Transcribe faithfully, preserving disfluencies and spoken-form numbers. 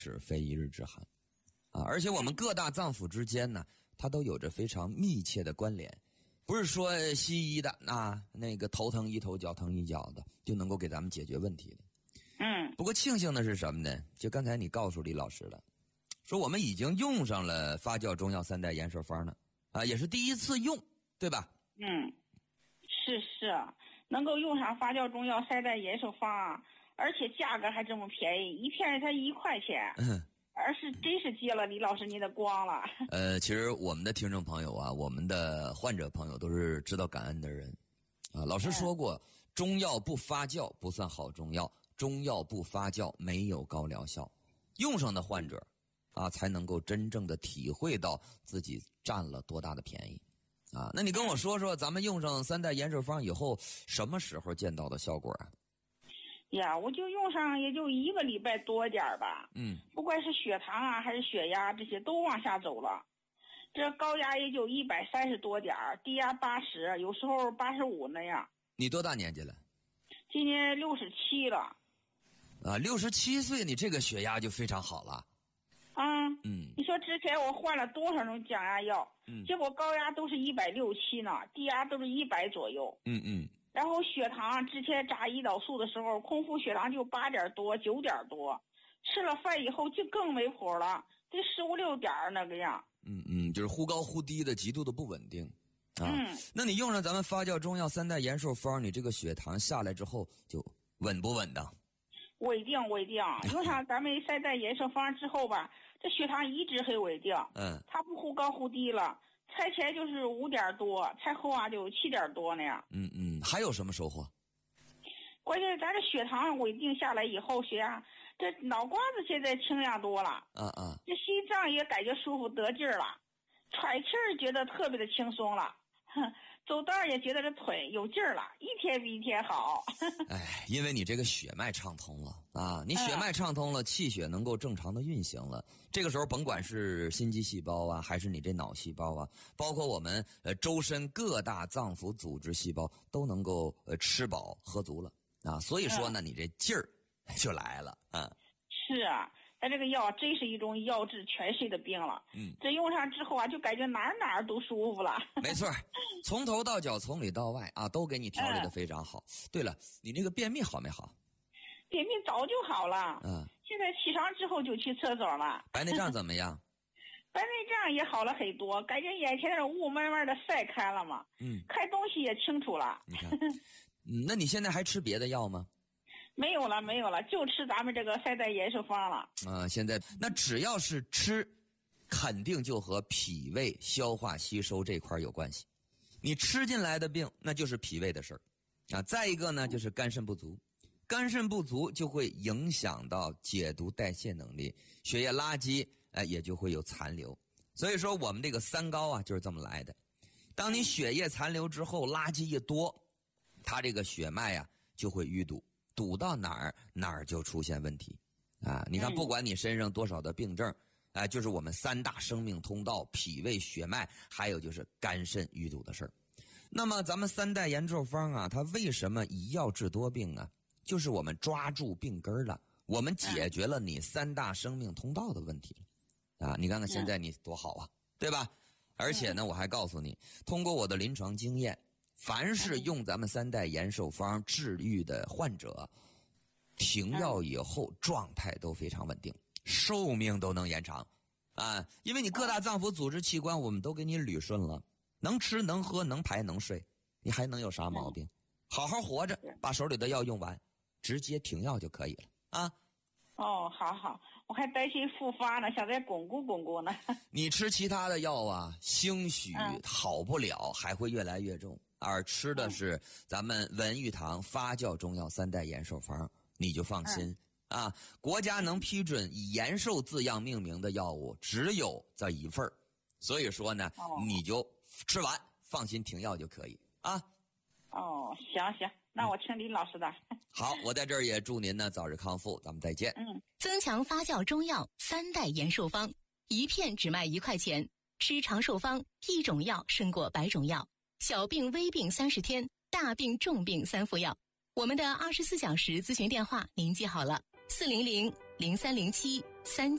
是非一日之寒啊！而且我们各大脏腑之间呢，它都有着非常密切的关联，不是说西医的啊，那个头疼医头，脚疼医脚的就能够给咱们解决问题的。 嗯。 不过庆幸的是什么呢？就刚才你告诉李老师了，说我们已经用上了发酵中药三代延寿方了啊，也是第一次用，对吧？ 嗯，是是，能够用上发酵中药三代延寿方，而且价格还这么便宜，一片才一块钱。 嗯。 而是真是接了李老师您的光了。 呃，其实我们的听众朋友啊，我们的患者朋友都是知道感恩的人啊。老师说过，嗯、中药不发酵不算好中药，中药不发酵没有高疗效。用上的患者啊，才能够真正的体会到自己占了多大的便宜啊。那你跟我说说，咱们用上三代延寿方以后，什么时候见到的效果啊？ 呀，我就用上也就一个礼拜多点儿吧。 嗯， 不管是血糖啊还是血压，这些都往下走了。这高压也就一百三十多点儿，低压八十，有时候八十五那样。 你多大年纪了？ 今年六十七了。 啊，六十七岁，你这个血压就非常好了。 啊， 嗯， 你说之前我换了多少种降压药，嗯，结果高压都是一百六七呢，低压都是一百左右。 嗯嗯。 然后血糖之前扎胰岛素的时候，空腹血糖就八点多、九点多，吃了饭以后就更没谱了，得十五六点那个样。 嗯嗯，就是忽高忽低的，极度的不稳定。啊， 嗯， 那你用上咱们发酵中药三代延寿方，你这个血糖下来之后就稳不稳当？ 稳定稳定，用上咱们三代延寿方之后吧，这血糖一直很稳定。 嗯， 它不忽高忽低了。菜前就是五点多，菜后啊就七点多那样。 嗯嗯，还有什么收获？ 关键咱这血糖稳定下来以后，血压这脑瓜子现在轻量多了。 啊啊， 这心脏也感觉舒服得劲儿了，喘气儿觉得特别的轻松了，哼，走道也觉得这腿有劲儿了，一天比一天好。 哎，因为你这个血脉畅通了啊，你血脉畅通了，嗯、气血能够正常的运行了。这个时候，甭管是心肌细胞啊，还是你这脑细胞啊，包括我们呃周身各大脏腑组织细胞，都能够呃吃饱喝足了啊。所以说呢，嗯、你这劲儿就来了啊。 是啊。它这个药真是一种药治全身的病了。 嗯， 这用上之后啊，就感觉哪儿哪儿都舒服了。 没错，从头到脚，从里到外啊，都给你调理的非常好。嗯、对了，你那个便秘好没好？ 便秘早就好了。 嗯， 现在起床之后就去厕所了。 白内障怎么样？ 白内障也好了很多，感觉眼前的雾慢慢的晒开了嘛。 嗯， 看东西也清楚了。 你看，嗯，那你现在还吃别的药吗？ 没有了，没有了，就吃咱们这个三代延寿方了。 啊、呃，现在那只要是吃，肯定就和脾胃消化吸收这块有关系。你吃进来的病，那就是脾胃的事儿啊。再一个呢，就是肝肾不足，肝肾不足就会影响到解毒代谢能力，血液垃圾哎、呃、也就会有残留。所以说我们这个三高啊就是这么来的。当你血液残留之后，垃圾一多，它这个血脉啊就会淤堵。堵到哪儿哪儿就出现问题啊！你看，不管你身上多少的病症，啊，就是我们三大生命通道：脾胃、血脉，还有就是肝肾淤堵的事儿。那么，咱们三代延寿方啊，它为什么以药治多病啊？就是我们抓住病根了，我们解决了你三大生命通道的问题了啊！你看看现在你多好啊，对吧？而且呢，我还告诉你，通过我的临床经验。凡是用咱们三代延寿方治愈的患者，停药以后状态都非常稳定，寿命都能延长啊！因为你各大脏腑组织器官我们都给你捋顺了，能吃能喝能排能睡，你还能有啥毛病？好好活着，把手里的药用完，直接停药就可以了啊！ 哦，好好，我还担心复发呢，想再巩固巩固呢。 你吃其他的药啊，兴许好不了，还会越来越重。而吃的是咱们文玉堂发酵中药三代延寿方，你就放心、嗯、啊！国家能批准以延寿字样命名的药物只有这一份，所以说呢、哦，你就吃完放心停药就可以啊。 哦，行行，那我听林老师的。嗯、 好，我在这儿也祝您呢早日康复，咱们再见。 嗯，增强发酵中药三代延寿方，一片只卖一块钱，吃长寿方，一种药胜过百种药。小病微病三十天，大病重病三副药。我们的二十四小时咨询电话您记好了：四零零零三零七三。